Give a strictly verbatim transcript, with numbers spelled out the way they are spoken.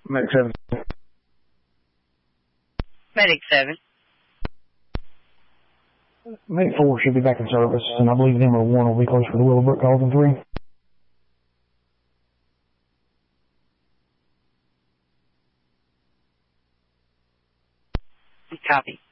Medic seven. Medic seven. Medic four should be back in service, and I believe them or one will be close for the Willowbrook calls in three. Copy.